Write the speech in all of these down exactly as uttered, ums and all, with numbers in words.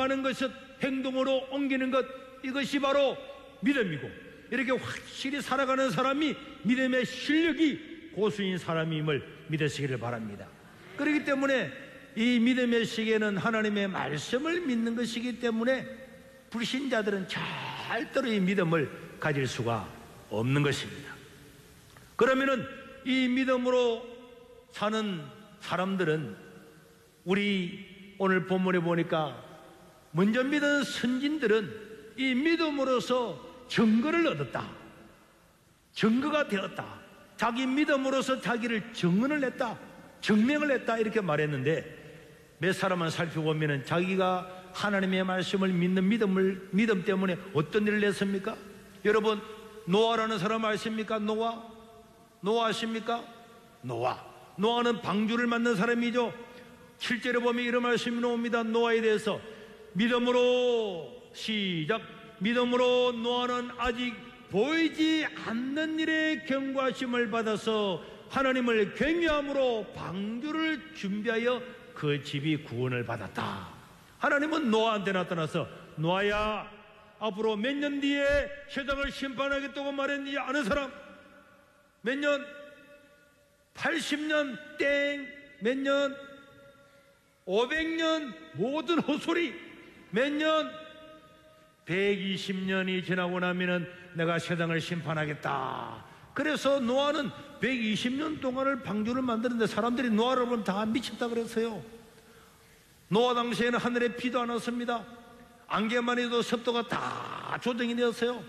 말하는 것을 행동으로 옮기는 것, 이것이 바로 믿음이고, 이렇게 확실히 살아가는 사람이 믿음의 실력이 고수인 사람임을 믿으시기를 바랍니다. 그렇기 때문에 이 믿음의 시계는 하나님의 말씀을 믿는 것이기 때문에 불신자들은 절대로 이 믿음을 가질 수가 없는 것입니다. 그러면은 이 믿음으로 사는 사람들은, 우리 오늘 본문에 보니까 먼저 믿은 선진들은 이 믿음으로서 증거를 얻었다, 증거가 되었다, 자기 믿음으로서 자기를 증언을 했다, 증명을 했다, 이렇게 말했는데, 몇 사람만 살펴보면 자기가 하나님의 말씀을 믿는 믿음을, 믿음 때문에 어떤 일을 했습니까? 여러분, 노아라는 사람 아십니까? 노아? 노아 아십니까? 노아. 노아는 방주를 만든 사람이죠. 칠 절에 보면 이런 말씀이 나옵니다. 노아에 대해서 믿음으로, 시작, 믿음으로 노아는 아직 보이지 않는 일에 경고하심을 받아서 하나님을 경외함으로 방주를 준비하여 그 집이 구원을 받았다. 하나님은 노아한테 나타나서, 노아야, 앞으로 몇 년 뒤에 세상을 심판하겠다고 말했는지 아는 사람? 몇 년? 팔십 년 땡. 몇 년? 오백 년 모든 헛소리. 몇 년? 백이십 년이 지나고 나면은 내가 세상을 심판하겠다. 그래서 노아는 백이십 년 동안을 방주를 만드는데 사람들이 노아를 보면 다 미쳤다 그랬어요. 노아 당시에는 하늘에 비도 안 왔습니다. 안개만 해도 습도가 다 조정이 되었어요.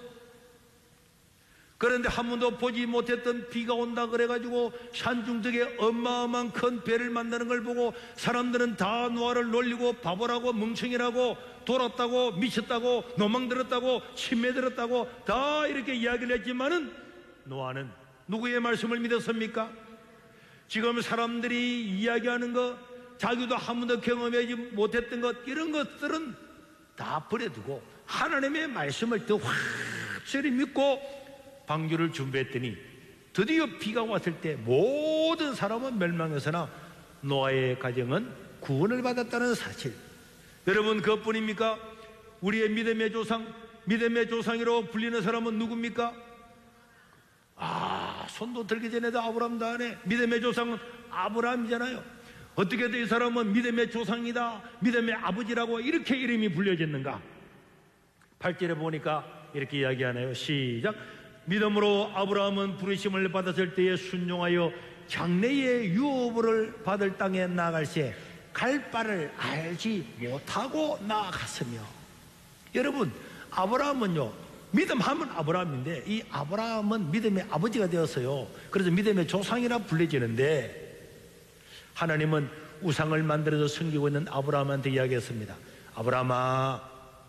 그런데 한 번도 보지 못했던 비가 온다 그래가지고 산중턱에 어마어마한 큰 배를 만드는 걸 보고 사람들은 다 노아를 놀리고 바보라고 멍청이라고 돌았다고 미쳤다고 노망들었다고 치매들었다고 다 이렇게 이야기를 했지만은, 노아는 누구의 말씀을 믿었습니까? 지금 사람들이 이야기하는 것, 자기도 한 번도 경험하지 못했던 것, 이런 것들은 다 버려두고 하나님의 말씀을 더 확실히 믿고 방주를 준비했더니 드디어 비가 왔을 때 모든 사람은 멸망해서나 노아의 가정은 구원을 받았다는 사실. 여러분, 그것뿐입니까? 우리의 믿음의 조상, 믿음의 조상이라고 불리는 사람은 누굽니까? 아, 손도 들기 전에도 아브라함도 안 해. 믿음의 조상은 아브라함이잖아요. 어떻게 이 사람은 믿음의 조상이다, 믿음의 아버지라고 이렇게 이름이 불려졌는가? 팔 절에 보니까 이렇게 이야기하네요. 시작. 믿음으로 아브라함은 부르심을 받았을 때에 순종하여 장래의 유업을 받을 땅에 나아갈 새 갈 바를 알지 못하고 나아갔으며. 여러분, 아브라함은요, 믿음하면 아브라함인데 이 아브라함은 믿음의 아버지가 되었어요. 그래서 믿음의 조상이라 불려지는데, 하나님은 우상을 만들어서 섬기고 있는 아브라함한테 이야기했습니다. 아브라함아,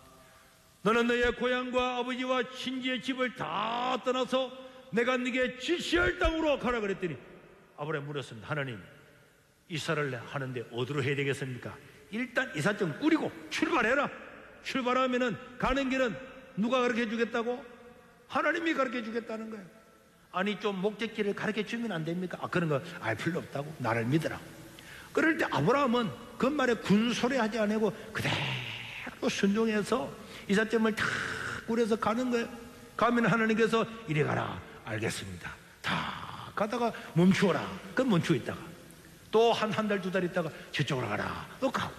너는 너의 고향과 아버지와 친지의 집을 다 떠나서 내가 네게 지시할 땅으로 가라 그랬더니 아브라함이 물었습니다. 하나님, 이사를 하는데 어디로 해야 되겠습니까? 일단 이삿짐 꾸리고 출발해라. 출발하면은 가는 길은 누가 가르쳐 주겠다고? 하나님이 가르쳐 주겠다는 거예요. 아니, 좀 목적지를 가르쳐 주면 안 됩니까? 아, 그런 거 알 필요 없다고. 나를 믿으라. 그럴 때 아브라함은 그 말에 군소리 하지 않고 그대로 순종해서 이삿짐을 다 꾸려서 가는 거예요. 가면 하나님께서 이리 가라. 알겠습니다. 다 가다가 멈추어라. 그럼 멈추어 있다가 또 한 한 달 두 달 있다가 저쪽으로 가라. 또 가고.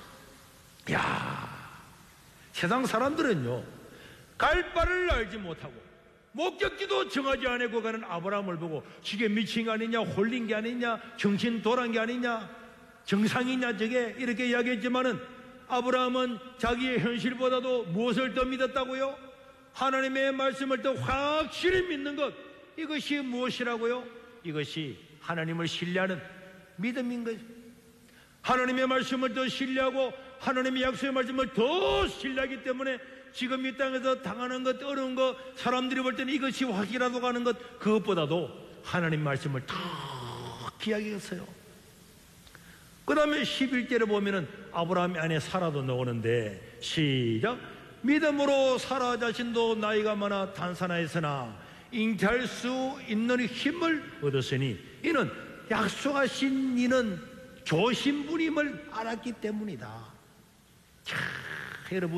야, 세상 사람들은요, 갈 바를 알지 못하고 목적지도 정하지 않고 가는 아브라함을 보고 저게 미친 게 아니냐, 홀린 게 아니냐, 정신 돌아간 게 아니냐, 정상이냐 저게, 이렇게 이야기했지만은 아브라함은 자기의 현실보다도 무엇을 더 믿었다고요? 하나님의 말씀을 더 확실히 믿는 것. 이것이 무엇이라고요? 이것이 하나님을 신뢰하는 믿음인 거죠. 하나님의 말씀을 더 신뢰하고 하나님의 약속의 말씀을 더 신뢰하기 때문에 지금 이 땅에서 당하는 것, 어려운 것, 사람들이 볼 때는 이것이 확실하다고 하는 것, 그것보다도 하나님 말씀을 더 귀하게 했어요. 그 다음에 십일 절에 보면은 아브라함의 아내 사라도 나오는데, 시작. 믿음으로 사라 자신도 나이가 많아 단산하였으나 잉태할 수 있는 힘을 얻었으니 이는 약속하신 이는 조신분임을 알았기 때문이다. 자, 여러분,